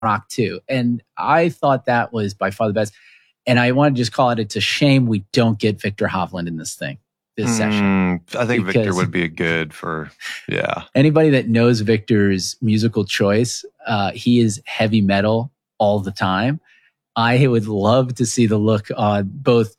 rock too. And I thought that was by far the best. And I want to just call it's a shame we don't get Victor Hovland in this session. I think Victor would be good for, anybody that knows Victor's musical choice, he is heavy metal all the time. I would love to see the look on both,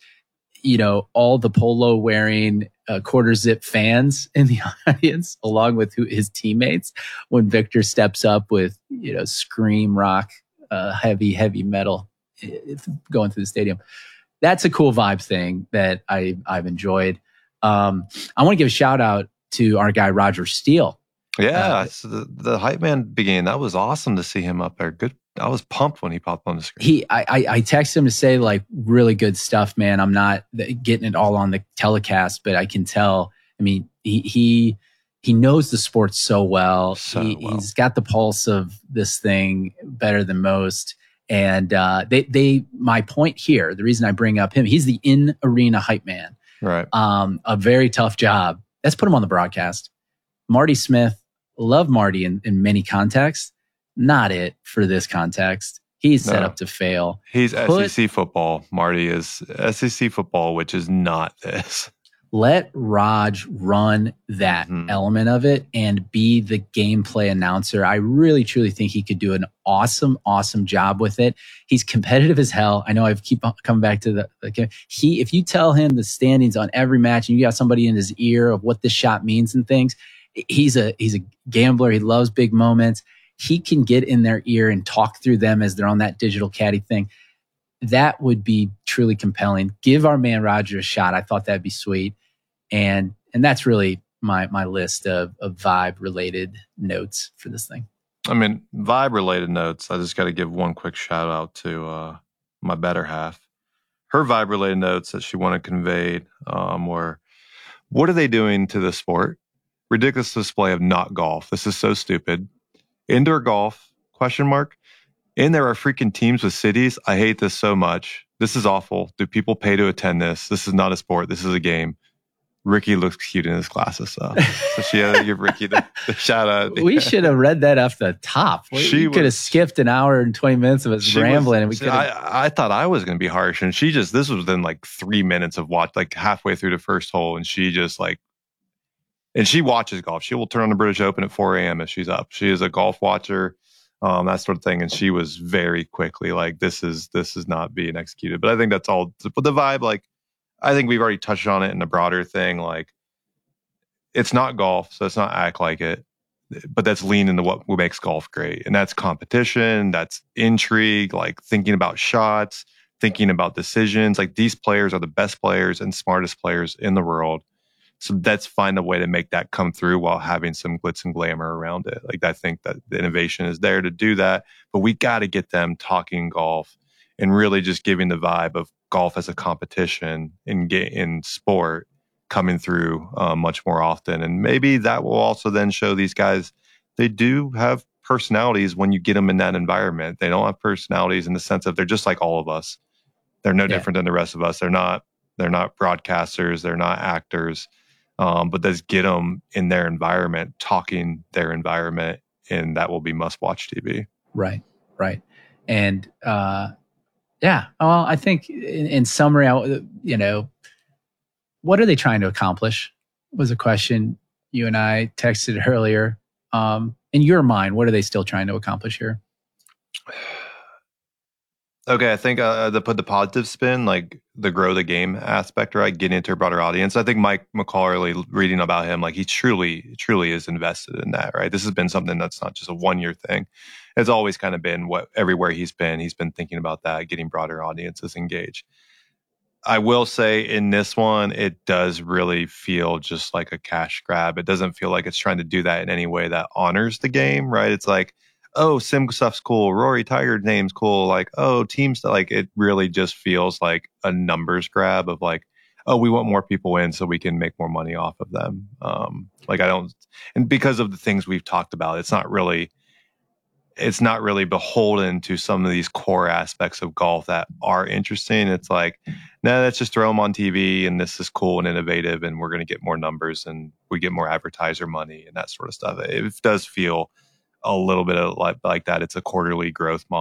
all the polo wearing quarter zip fans in the audience, along with his teammates, when Victor steps up with, scream rock, heavy metal going through the stadium. That's a cool vibe thing that I've enjoyed. I want to give a shout out to our guy, Roger Steele. Yeah, so the hype man beginning, that was awesome to see him up there. Good. I was pumped when he popped on the screen. I texted him to say, like, really good stuff, man. I'm not getting it all on the telecast, but I can tell. I mean, he knows the sport so well. He's got the pulse of this thing better than most. And my point here, the reason I bring up him, he's the in-arena hype man. Right. A very tough job. Let's put him on the broadcast. Marty Smith, love Marty in many contexts. Not it for this context. He's set up to fail. He's SEC football. Marty is SEC football, which is not this. Let Raj run that element of it and be the gameplay announcer. I really, truly think he could do an awesome job with it. He's competitive as hell. I know I keep coming back to if you tell him the standings on every match and you got somebody in his ear of what this shot means and things, he's a gambler. He loves big moments. He can get in their ear and talk through them as they're on that digital caddy thing. That would be truly compelling. Give our man Roger a shot. I thought that'd be sweet. And that's really my list of vibe related notes for this thing. I mean, vibe related notes. I just got to give one quick shout out to my better half. Her vibe related notes that she wanted conveyed were, what are they doing to the sport? Ridiculous display of not golf. This is so stupid. Indoor golf, ? And there are freaking teams with cities. I hate this so much. This is awful. Do people pay to attend this? This is not a sport. This is a game. Ricky looks cute in his glasses, so she had to give Ricky the shout out. We should have read that off the top. We could have skipped an hour and 20 minutes of us rambling. I thought I was going to be harsh, and this was within like 3 minutes of watch, like halfway through the first hole, and she just and she watches golf. She will turn on the British Open at 4 a.m. if she's up. She is a golf watcher, that sort of thing. And she was very quickly like, this is not being executed. But I think that's all. But the vibe, I think we've already touched on it in the broader thing. It's not golf, so let's not act like it. But that's lean into what makes golf great. And that's competition, that's intrigue, thinking about shots, thinking about decisions. These players are the best players and smartest players in the world. So let's find a way to make that come through while having some glitz and glamour around it. I think that the innovation is there to do that, but we got to get them talking golf and really just giving the vibe of golf as a competition in sport coming through much more often. And maybe that will also then show these guys, they do have personalities when you get them in that environment. They don't have personalities in the sense of they're just like all of us. They're no different than the rest of us. They're not broadcasters. They're not actors. But let's get them in their environment, talking their environment, and that will be must-watch TV. Right. And well, I think in summary, what are they trying to accomplish? Was a question you and I texted earlier. In your mind, what are they still trying to accomplish here? Okay, I think to put the positive spin, the grow the game aspect, right? Getting into a broader audience. I think Mike McCarley, reading about him, he truly is invested in that, right? This has been something that's not just a 1-year thing. It's always kind of been everywhere he's been thinking about that, getting broader audiences engaged. I will say in this one, it does really feel just like a cash grab. It doesn't feel like it's trying to do that in any way that honors the game, right? It's oh, sim stuff's cool. Rory Tiger's name's cool. Oh, team stuff. It really just feels like a numbers grab of oh, we want more people in so we can make more money off of them. And because of the things we've talked about, it's not really beholden to some of these core aspects of golf that are interesting. It's let's just throw them on TV and this is cool and innovative and we're going to get more numbers and we get more advertiser money and that sort of stuff. It does feel a little bit of like that. It's a quarterly growth